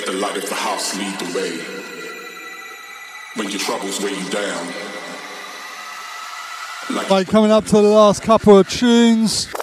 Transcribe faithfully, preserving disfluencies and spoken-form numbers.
Let the light of the house lead the way. When your troubles weigh you down. Like right, coming up to the last couple of tunes.